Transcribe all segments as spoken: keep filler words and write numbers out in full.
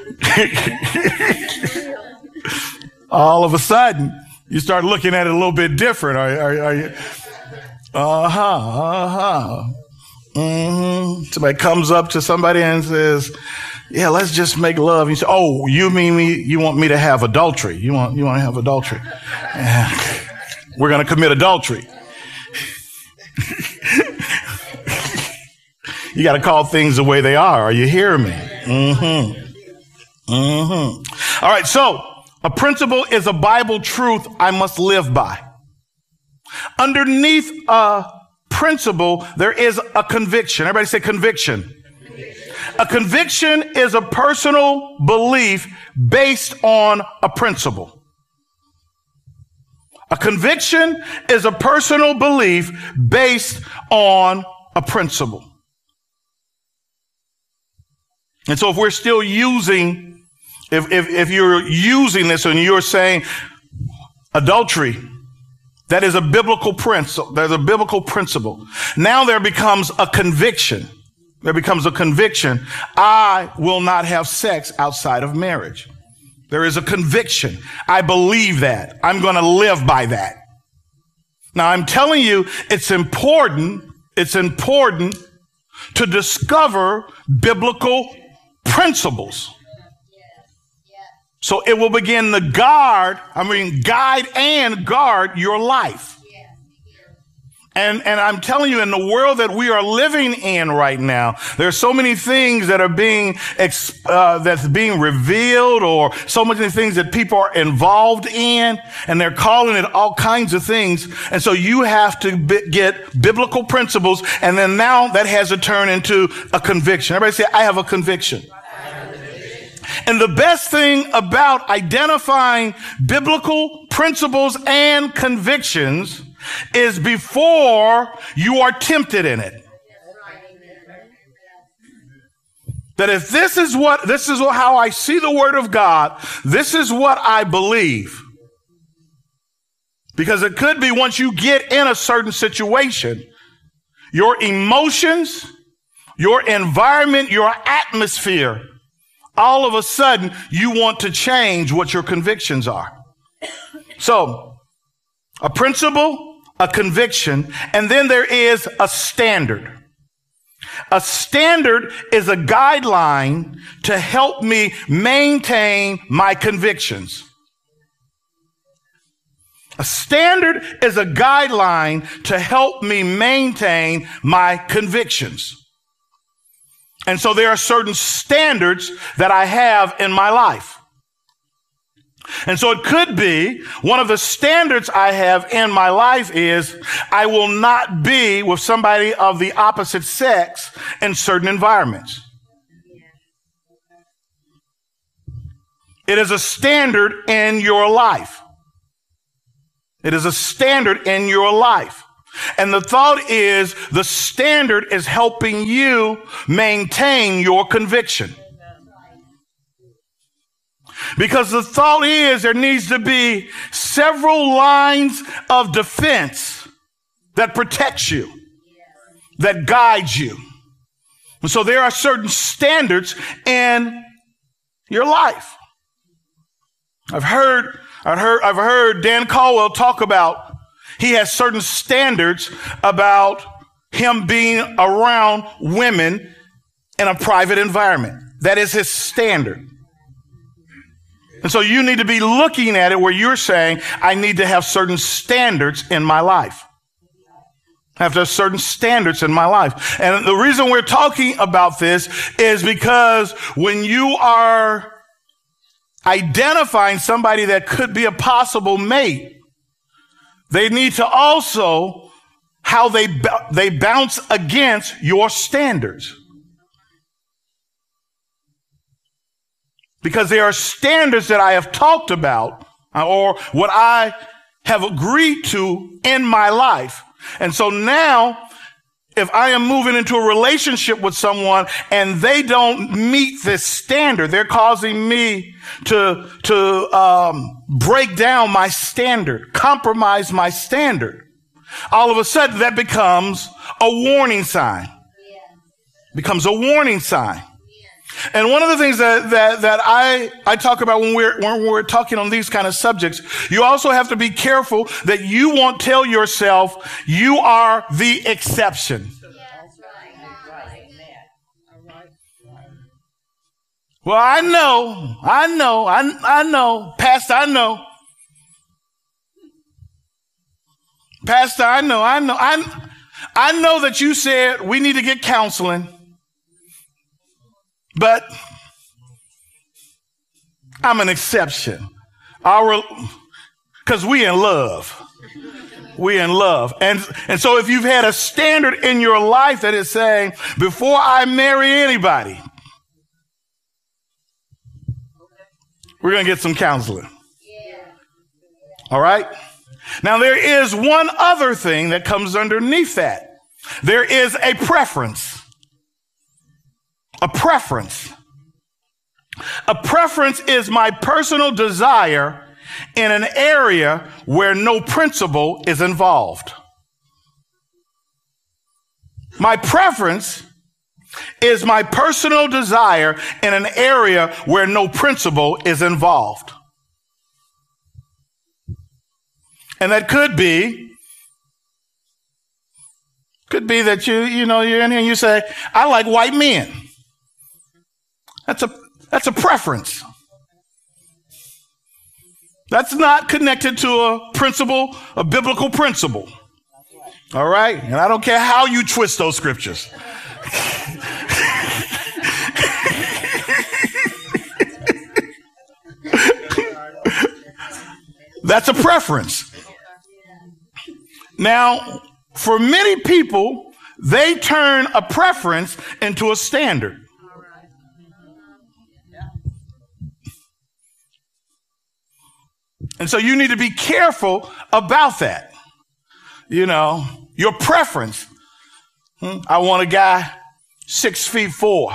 All of a sudden, you start looking at it a little bit different. Are, are, are you? Uh-huh, uh-huh. Mm-hmm. Somebody comes up to somebody and says, yeah, let's just make love. And you say, oh, you mean me, you want me to have adultery. You want, you want to have adultery. We're going to commit adultery. You got to call things the way they are. Are you hearing me? Mm-hmm. Mm-hmm. All right. So a principle is a Bible truth I must live by. Underneath a principle, there is a conviction. Everybody say conviction. Conviction. A conviction is a personal belief based on a principle. A conviction is a personal belief based on a principle. And so if we're still using, if, if, if you're using this and you're saying adultery, that is a biblical principle. There's a biblical principle. Now there becomes a conviction. There becomes a conviction. I will not have sex outside of marriage. There is a conviction. I believe that. I'm going to live by that. Now I'm telling you, it's important. It's important to discover biblical principles. So it will begin to guard, I mean, guide and guard your life. And, and I'm telling you, in the world that we are living in right now, there are so many things that are being, uh, that's being revealed, or so many things that people are involved in, and they're calling it all kinds of things. And so you have to b- get biblical principles, and then now that has to turn into a conviction. Everybody say, I have a conviction. And the best thing about identifying biblical principles and convictions is before you are tempted in it. That if this is what, this is how I see the Word of God, this is what I believe. Because it could be once you get in a certain situation, your emotions, your environment, your atmosphere, all of a sudden, you want to change what your convictions are. So, a principle, a conviction, and then there is a standard. A standard is a guideline to help me maintain my convictions. A standard is a guideline to help me maintain my convictions. And so there are certain standards that I have in my life. And so it could be one of the standards I have in my life is I will not be with somebody of the opposite sex in certain environments. It is a standard in your life. It is a standard in your life. And the thought is the standard is helping you maintain your conviction. Because the thought is there needs to be several lines of defense that protects you, that guides you. And so there are certain standards in your life. I've heard, I've heard, I've heard Dan Caldwell talk about he has certain standards about him being around women in a private environment. That is his standard. And so you need to be looking at it where you're saying, I need to have certain standards in my life. I have to have certain standards in my life. And the reason we're talking about this is because when you are identifying somebody that could be a possible mate, they need to also how they they bounce against your standards. Because there are standards that I have talked about or what I have agreed to in my life. And so now, if I am moving into a relationship with someone and they don't meet this standard, they're causing me to, to um, break down my standard, compromise my standard. All of a sudden, that becomes a warning sign. Becomes a warning sign. And one of the things that, that, that I, I talk about when we're, when we're talking on these kind of subjects, you also have to be careful that you won't tell yourself you are the exception. Well, I know, I know, I, I know, Pastor, I know. Pastor, I know, I know, I, I know that you said we need to get counseling, but I'm an exception. Our, because we in love. We in love. And, and so if you've had a standard in your life that is saying, before I marry anybody, we're going to get some counseling. All right? Now, there is one other thing that comes underneath that. There is a preference. A preference. A preference is my personal desire in an area where no principle is involved. My preference is my personal desire in an area where no principle is involved. And that could be, could be that you, you know, you're in here and you say, I like white men. That's a, that's a preference. That's not connected to a principle, a biblical principle. All right? And I don't care how you twist those scriptures. That's a preference. Now, for many people, they turn a preference into a standard. And so you need to be careful about that. You know, your preference. Hmm, I want a guy six feet four.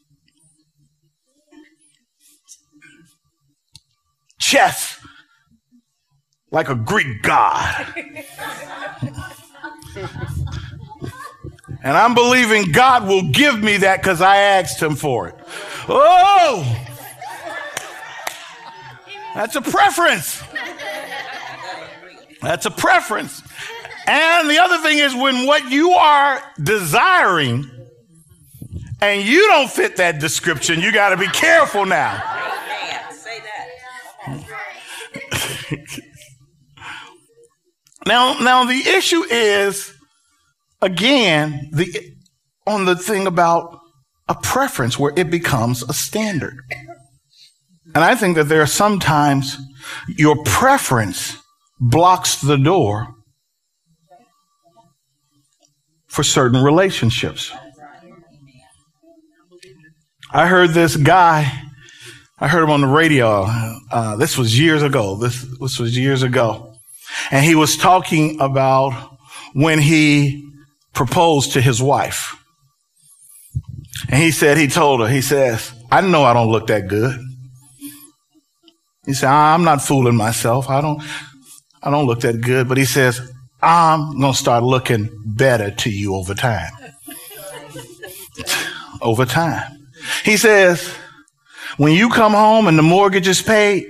Chest like a Greek god. And I'm believing God will give me that because I asked him for it. Oh! That's a preference. That's a preference. And the other thing is when what you are desiring and you don't fit that description, you got to be careful now. Say that. Now, now the issue is, again, the on the thing about a preference where it becomes a standard. And I think that there are sometimes your preference blocks the door for certain relationships. I heard this guy, I heard him on the radio. Uh, this was years ago. This, this was years ago. And he was talking about when he proposed to his wife. And he said, he told her, he says, I know I don't look that good. He said, I'm not fooling myself. I don't, I don't look that good. But he says, I'm going to start looking better to you over time. Over time. He says, when you come home and the mortgage is paid,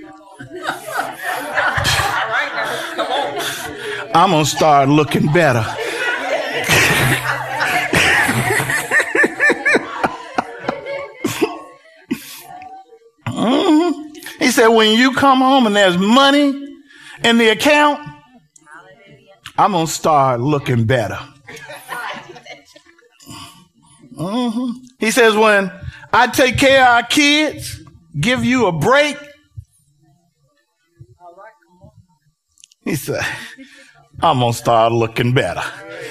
I'm going to start looking better. Mm-hmm. He said, when you come home and there's money in the account, I'm going to start looking better. Mm-hmm. He says, when I take care of our kids, give you a break, he said, I'm going to start looking better.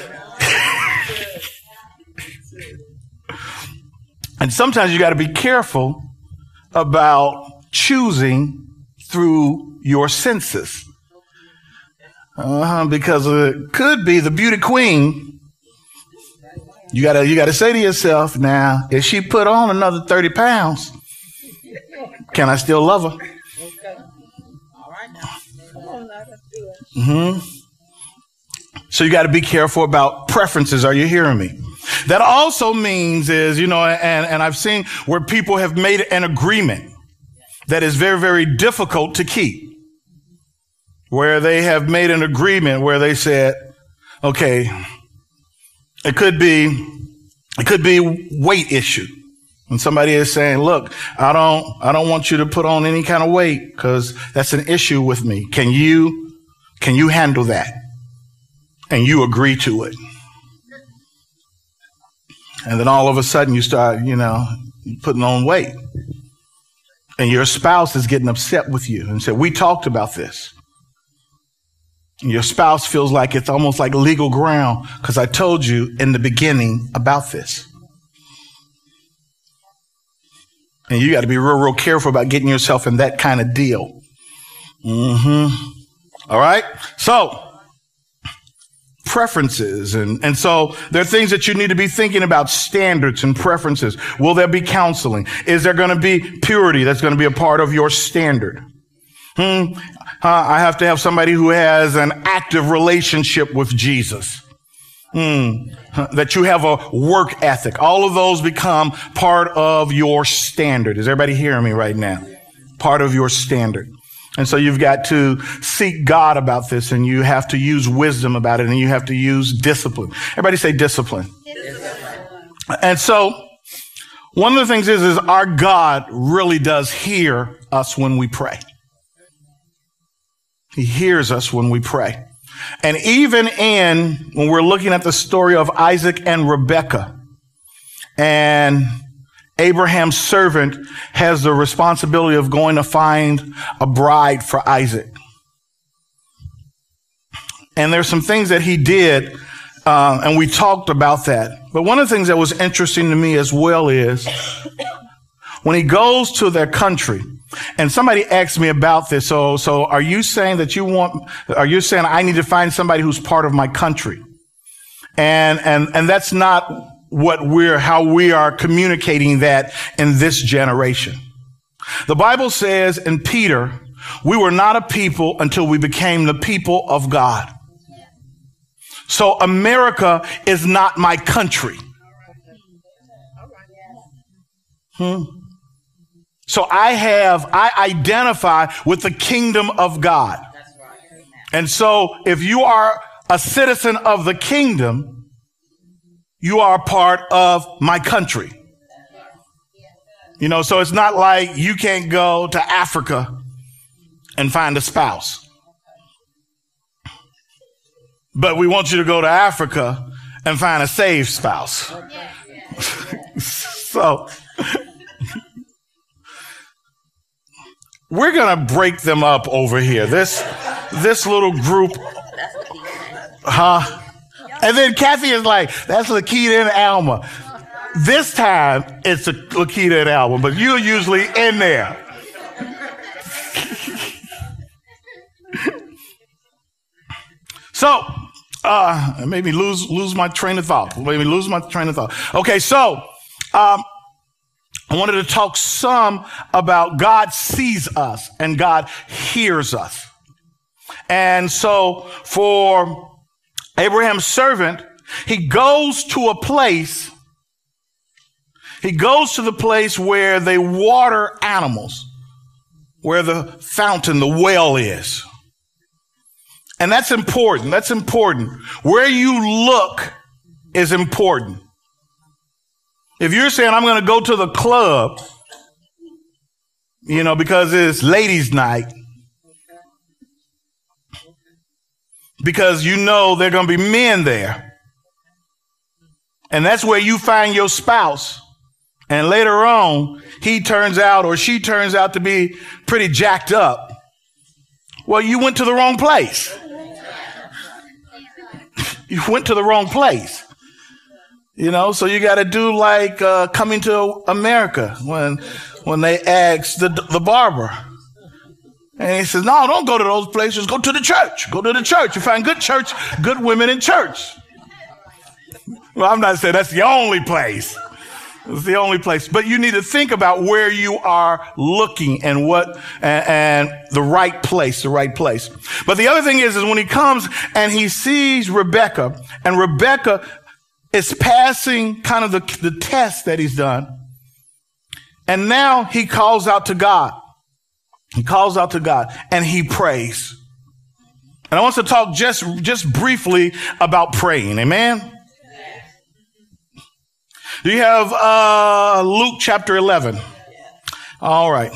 And sometimes you got to be careful about choosing through your senses. Uh-huh, because it could be the beauty queen. You gotta, you gotta say to yourself, now, if she put on another thirty pounds, can I still love her? Mm-hmm. So you got to be careful about preferences. Are you hearing me? That also means is, you know, and, and I've seen where people have made an agreement that is very, very difficult to keep. Where they have made an agreement where they said, okay, it could be, it could be weight issue. And somebody is saying, look, I don't, I don't want you to put on any kind of weight because that's an issue with me. Can you, can you handle that? And you agree to it. And then all of a sudden you start, you know, putting on weight. And your spouse is getting upset with you and said, we talked about this. And your spouse feels like it's almost like legal ground because I told you in the beginning about this. And you got to be real, real careful about getting yourself in that kind of deal. Mm-hmm. All right. So preferences. And, and so there are things that you need to be thinking about, standards and preferences. Will there be counseling? Is there going to be purity that's going to be a part of your standard? Hmm. Uh, I have to have somebody who has an active relationship with Jesus. Hmm. That you have a work ethic. All of those become part of your standard. Is everybody hearing me right now? Part of your standard. And so you've got to seek God about this, and you have to use wisdom about it, and you have to use discipline. Everybody say discipline. Discipline. And so one of the things is, is our God really does hear us when we pray. He hears us when we pray. And even in, when we're looking at the story of Isaac and Rebekah, and Abraham's servant has the responsibility of going to find a bride for Isaac. And there's some things that he did, uh, and we talked about that. But one of the things that was interesting to me as well is when he goes to their country, and somebody asked me about this. So, so are you saying that you want, are you saying I need to find somebody who's part of my country? And, and, and that's not what we're, how we are communicating that in this generation. The Bible says in Peter, we were not a people until we became the people of God. So America is not my country. Hmm. So I have, I identify with the kingdom of God. And so if you are a citizen of the kingdom, you are a part of my country. You know, so it's not like you can't go to Africa and find a spouse. But we want you to go to Africa and find a saved spouse. So we're going to break them up over here. This, this little group, huh? And then Kathy is like, that's Lakita and Alma. This time, it's a Lakita and Alma, but you're usually in there. So, uh, maybe lose lose my train of thought. Maybe lose my train of thought. Okay, so um, I wanted to talk some about God sees us and God hears us. And so for Abraham's servant, he goes to a place, he goes to the place where they water animals, where the fountain, the well is. And that's important. That's important. Where you look is important. If you're saying, I'm going to go to the club, you know, because it's ladies' night, because you know there are going to be men there. And that's where you find your spouse. And later on, he turns out or she turns out to be pretty jacked up. Well, you went to the wrong place. You went to the wrong place. You know, so you got to do like uh, Coming to America when when they asked the, the barber. And he says, no, don't go to those places. Go to the church. Go to the church. You find good church, good women in church. Well, I'm not saying that's the only place. It's the only place. But you need to think about where you are looking and what, and, and the right place, the right place. But the other thing is, is when he comes and he sees Rebekah, and Rebekah is passing kind of the, the test that he's done. And now he calls out to God. He calls out to God and he prays. And I want to talk just, just briefly about praying. Amen. Do you have uh, Luke chapter eleven? All right.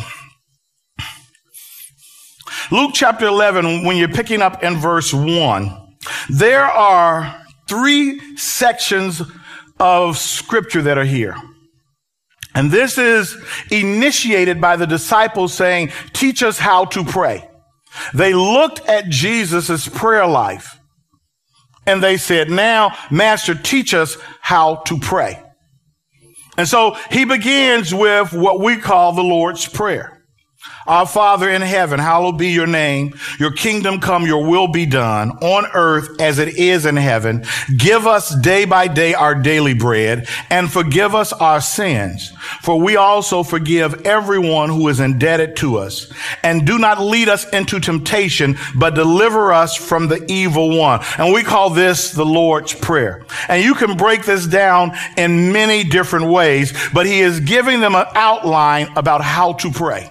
Luke chapter eleven, when you're picking up in verse one, there are three sections of scripture that are here. And this is initiated by the disciples saying, teach us how to pray. They looked at Jesus' prayer life and they said, now, Master, teach us how to pray. And so he begins with what we call the Lord's Prayer. Our Father in heaven, hallowed be your name. Your kingdom come, your will be done on earth as it is in heaven. Give us day by day our daily bread and forgive us our sins. For we also forgive everyone who is indebted to us. And do not lead us into temptation, but deliver us from the evil one. And we call this the Lord's Prayer. And you can break this down in many different ways, but he is giving them an outline about how to pray.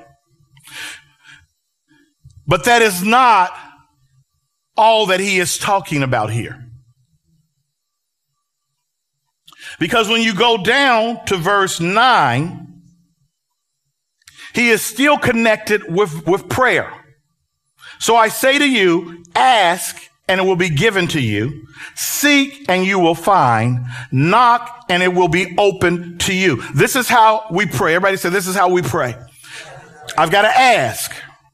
But that is not all that he is talking about here. Because when you go down to verse nine, he is still connected with, with prayer. So I say to you, ask and it will be given to you. Seek and you will find. Knock and it will be open to you. This is how we pray. Everybody say, this is how we pray. I've got to ask.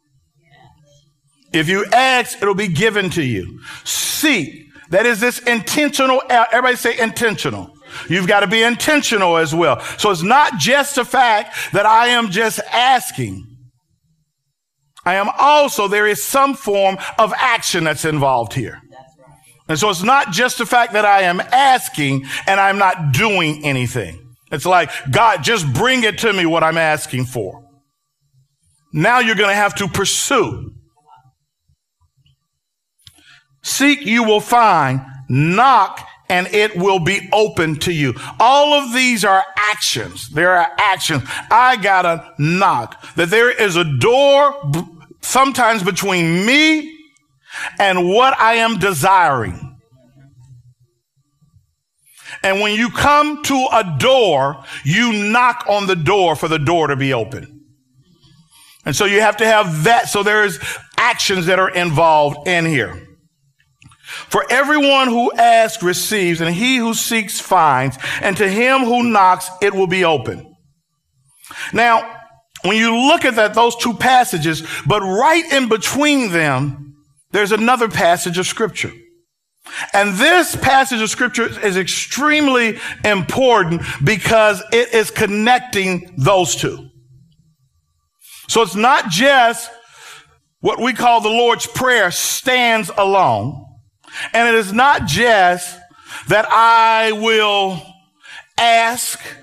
If you ask, it'll be given to you. Seek. That is this intentional. Everybody say intentional. You've got to be intentional as well. So it's not just the fact that I am just asking. I am also, there is some form of action that's involved here. And so it's not just the fact that I am asking and I'm not doing anything. It's like, God, just bring it to me what I'm asking for. Now you're going to have to pursue. Seek, you will find. Knock, and it will be open to you. All of these are actions. There are actions. I gotta knock. That there is a door sometimes between me and what I am desiring. And when you come to a door, you knock on the door for the door to be open. And so you have to have that. So there's actions that are involved in here. For everyone who asks receives, and he who seeks finds, and to him who knocks it will be open. Now, when you look at that, those two passages, but right in between them, there's another passage of scripture. And this passage of scripture is extremely important because it is connecting those two. So it's not just what we call the Lord's Prayer stands alone. And it is not just that I will ask